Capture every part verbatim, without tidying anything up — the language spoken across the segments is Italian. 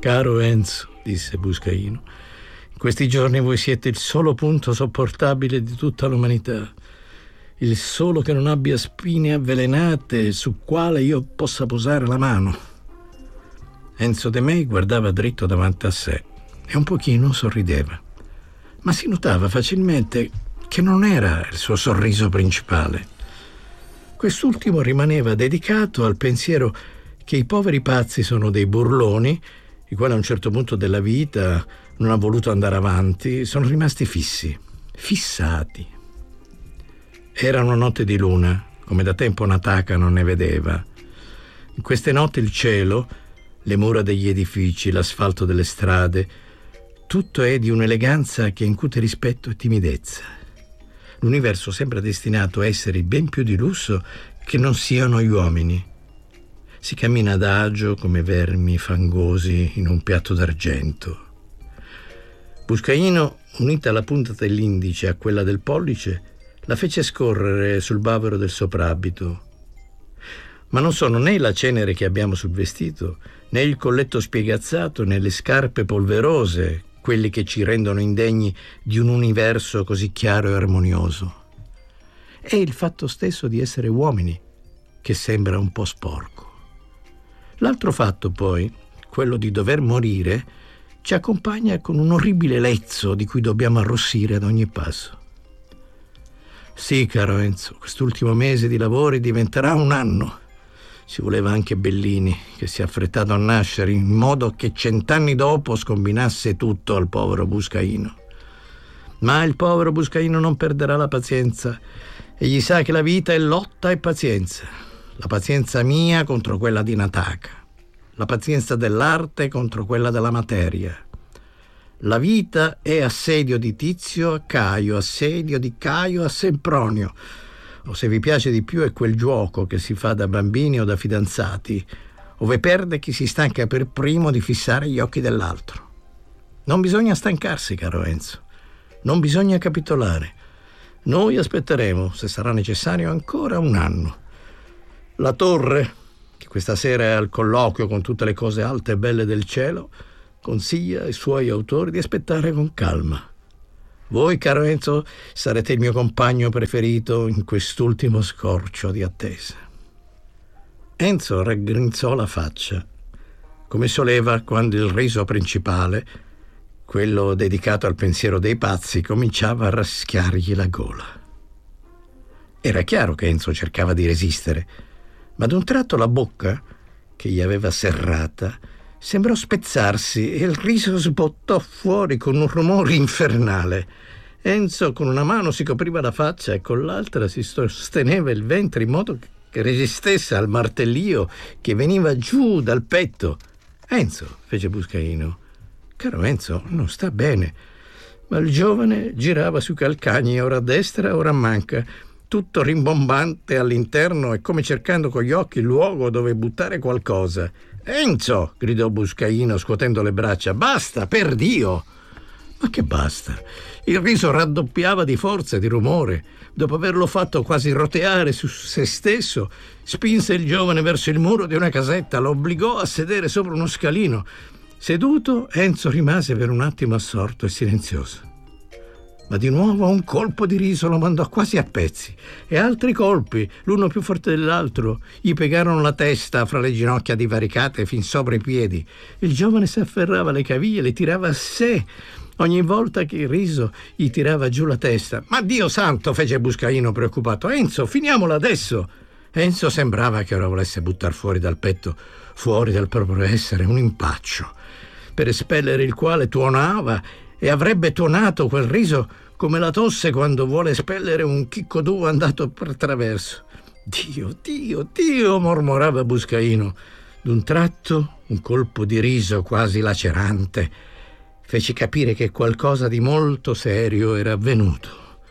Caro Enzo, disse Buscaino, in questi giorni voi siete il solo punto sopportabile di tutta l'umanità, il solo che non abbia spine avvelenate su quale io possa posare la mano. Enzo De Mei guardava dritto davanti a sé e un pochino sorrideva, ma si notava facilmente che non era il suo sorriso principale. Quest'ultimo rimaneva dedicato al pensiero che i poveri pazzi sono dei burloni, i quali a un certo punto della vita non hanno voluto andare avanti, sono rimasti fissi, fissati. Era una notte di luna, come da tempo Nataka non ne vedeva. In queste notti il cielo, le mura degli edifici, l'asfalto delle strade, tutto è di un'eleganza che incute rispetto e timidezza. L'universo sembra destinato a essere ben più di lusso che non siano gli uomini. Si cammina adagio come vermi fangosi in un piatto d'argento. Buscaino, unita la punta dell'indice a quella del pollice, la fece scorrere sul bavero del soprabito. Ma non sono né la cenere che abbiamo sul vestito, né il colletto spiegazzato, né le scarpe polverose, quelli che ci rendono indegni di un universo così chiaro e armonioso. È il fatto stesso di essere uomini che sembra un po' sporco. L'altro fatto, poi, quello di dover morire, ci accompagna con un orribile lezzo di cui dobbiamo arrossire ad ogni passo. Sì, caro Enzo, quest'ultimo mese di lavori diventerà un anno. Ci voleva anche Bellini, che si è affrettato a nascere in modo che cent'anni dopo scombinasse tutto al povero Buscaino. Ma il povero Buscaino non perderà la pazienza. Egli sa che la vita è lotta e pazienza. La pazienza mia contro quella di Nataka, la pazienza dell'arte contro quella della materia. La vita è assedio di Tizio a Caio, assedio di Caio a Sempronio, o se vi piace di più è quel gioco che si fa da bambini o da fidanzati, ove perde chi si stanca per primo di fissare gli occhi dell'altro. Non bisogna stancarsi, caro Enzo, non bisogna capitolare. Noi aspetteremo, se sarà necessario, ancora un anno. La torre, che questa sera è al colloquio con tutte le cose alte e belle del cielo, consiglia ai suoi autori di aspettare con calma. Voi, caro Enzo, sarete il mio compagno preferito in quest'ultimo scorcio di attesa. Enzo raggrinzò la faccia, come soleva quando il riso principale, quello dedicato al pensiero dei pazzi, cominciava a raschiargli la gola. Era chiaro che Enzo cercava di resistere, ma d'un tratto la bocca, che gli aveva serrata, sembrò spezzarsi e il riso sbottò fuori con un rumore infernale. Enzo con una mano si copriva la faccia e con l'altra si sosteneva il ventre in modo che resistesse al martellio che veniva giù dal petto. Enzo, fece Buscaino. Caro Enzo, non sta bene. Ma il giovane girava sui calcagni, ora a destra, ora a manca, tutto rimbombante all'interno e come cercando con gli occhi il luogo dove buttare qualcosa. «Enzo!» gridò Buscaino scuotendo le braccia. «Basta, per Dio!» Ma che basta? Il riso raddoppiava di forza e di rumore. Dopo averlo fatto quasi roteare su se stesso, spinse il giovane verso il muro di una casetta, lo obbligò a sedere sopra uno scalino. Seduto, Enzo rimase per un attimo assorto e silenzioso. Ma di nuovo un colpo di riso lo mandò quasi a pezzi e altri colpi, l'uno più forte dell'altro, gli piegarono la testa fra le ginocchia divaricate fin sopra i piedi. Il giovane si afferrava le caviglie e le tirava a sé ogni volta che il riso gli tirava giù la testa. «Ma Dio santo!» fece Buscaino preoccupato. «Enzo, finiamola adesso!» Enzo sembrava che ora volesse buttar fuori dal petto, fuori dal proprio essere, un impaccio, per espellere il quale tuonava e avrebbe tuonato quel riso come la tosse quando vuole espellere un chicco d'uva andato per traverso. «Dio, Dio, Dio!» mormorava Buscaino. D'un tratto, un colpo di riso quasi lacerante fece capire che qualcosa di molto serio era avvenuto.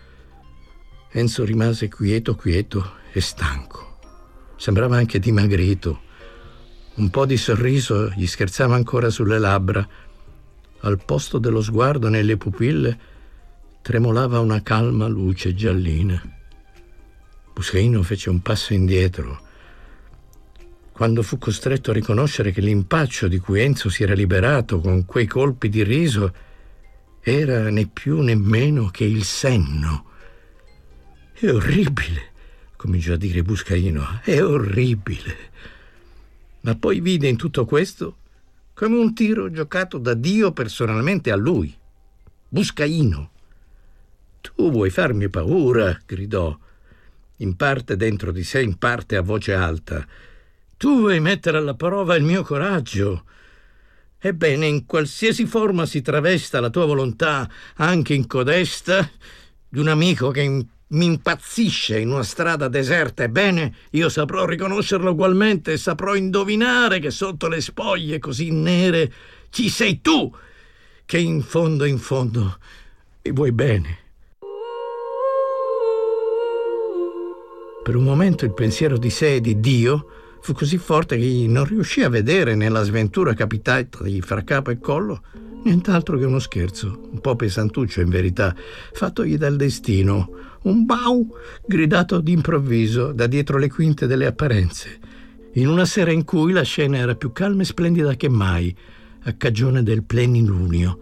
Enzo rimase quieto, quieto e stanco. Sembrava anche dimagrito. Un po' di sorriso gli scherzava ancora sulle labbra. Al posto dello sguardo nelle pupille tremolava una calma luce giallina. Buscaino fece un passo indietro. quando fu costretto a riconoscere che l'impaccio di cui Enzo si era liberato con quei colpi di riso era né più né meno che il senno. È orribile, cominciò a dire Buscaino, è orribile. Ma poi vide in tutto questo come un tiro giocato da Dio personalmente a lui. Buscaino. Tu vuoi farmi paura, gridò, in parte dentro di sé, in parte a voce alta. Tu vuoi mettere alla prova il mio coraggio. Ebbene, in qualsiasi forma si travesta la tua volontà, anche in codesta, di un amico che in, mi impazzisce in una strada deserta, ebbene, io saprò riconoscerlo ugualmente e saprò indovinare che sotto le spoglie così nere ci sei tu, che in fondo, in fondo, mi vuoi bene. Per un momento il pensiero di sé e di Dio fu così forte che egli non riuscì a vedere nella sventura capitatagli fra capo e collo nient'altro che uno scherzo, un po' pesantuccio in verità, fattogli dal destino, un bau gridato d'improvviso da dietro le quinte delle apparenze, in una sera in cui la scena era più calma e splendida che mai, a cagione del plenilunio.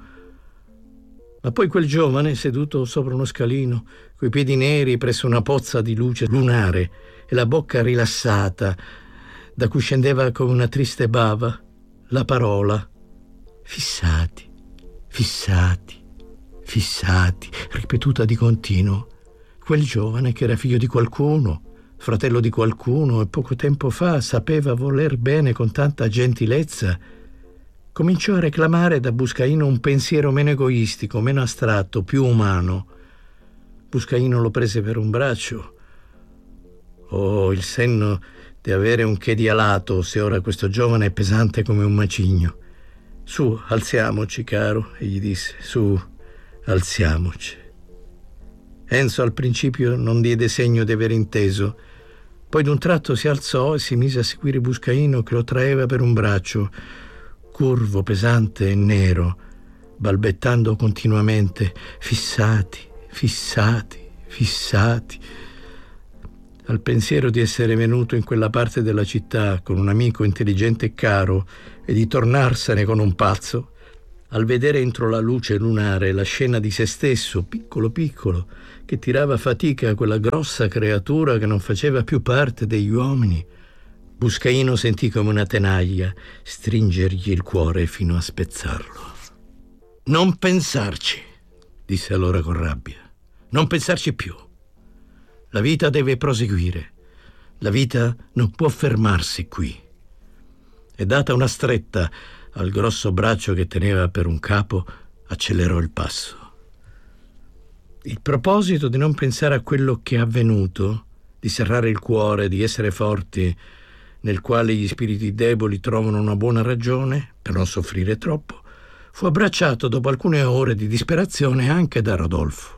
Ma poi quel giovane, seduto sopra uno scalino, coi piedi neri presso una pozza di luce lunare e la bocca rilassata, da cui scendeva come una triste bava la parola fissati, fissati, fissati, ripetuta di continuo. Quel giovane che era figlio di qualcuno, fratello di qualcuno e poco tempo fa sapeva voler bene con tanta gentilezza, cominciò a reclamare da Buscaino un pensiero meno egoistico, meno astratto, più umano. Buscaino lo prese per un braccio. Oh, il senno di avere un che di alato se ora questo giovane è pesante come un macigno. Su, alziamoci, caro, egli disse, su, alziamoci. Enzo al principio non diede segno di aver inteso, poi d'un tratto si alzò e si mise a seguire Buscaino che lo traeva per un braccio, curvo, pesante e nero, balbettando continuamente, fissati, fissati, fissati. Al pensiero di essere venuto in quella parte della città con un amico intelligente e caro e di tornarsene con un pazzo, al vedere entro la luce lunare la scena di se stesso, piccolo piccolo, che tirava fatica a quella grossa creatura che non faceva più parte degli uomini, Buscaino sentì come una tenaglia stringergli il cuore fino a spezzarlo. «Non pensarci», disse allora con rabbia, «non pensarci più. La vita deve proseguire. La vita non può fermarsi qui». E data una stretta al grosso braccio che teneva per un capo, accelerò il passo. Il proposito di non pensare a quello che è avvenuto, di serrare il cuore, di essere forti, nel quale gli spiriti deboli trovano una buona ragione per non soffrire troppo, fu abbracciato dopo alcune ore di disperazione anche da Rodolfo.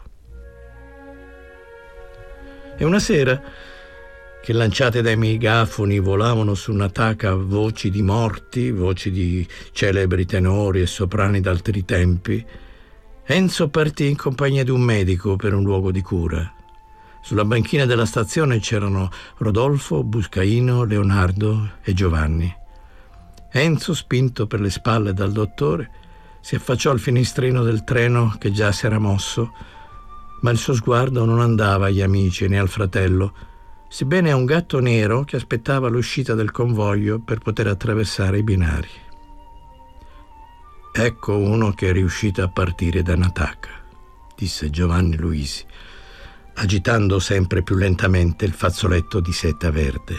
E una sera, che lanciate dai megafoni volavano su Nataca voci di morti, voci di celebri tenori e soprani d'altri tempi, Enzo partì in compagnia di un medico per un luogo di cura. Sulla banchina della stazione c'erano Rodolfo, Buscaino, Leonardo e Giovanni. Enzo, spinto per le spalle dal dottore, si affacciò al finestrino del treno che già si era mosso, ma il suo sguardo non andava agli amici né al fratello, sebbene a un gatto nero che aspettava l'uscita del convoglio per poter attraversare i binari. «Ecco uno che è riuscito a partire da Nataca», disse Giovanni Luisi, agitando sempre più lentamente il fazzoletto di seta verde.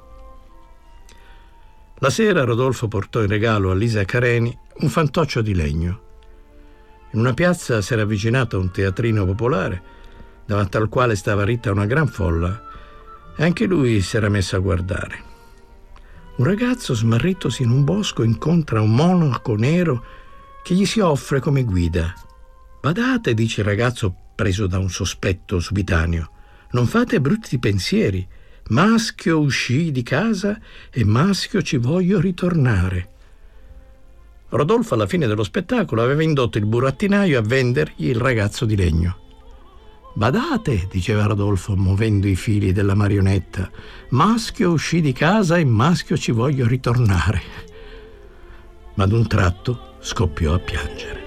La sera Rodolfo portò in regalo a Lisa Careni un fantoccio di legno. In una piazza si era avvicinato a un teatrino popolare, davanti al quale stava ritta una gran folla, e anche lui si era messo a guardare. Un ragazzo, smarritosi in un bosco, incontra un monaco nero che gli si offre come guida. «Badate», dice il ragazzo, preso da un sospetto subitaneo, «non fate brutti pensieri. Maschio uscii di casa e maschio ci voglio ritornare». Rodolfo, alla fine dello spettacolo, aveva indotto il burattinaio a vendergli il ragazzo di legno. Badate, diceva Rodolfo, muovendo i fili della marionetta. Maschio uscì di casa e maschio ci voglio ritornare. Ma ad un tratto scoppiò a piangere.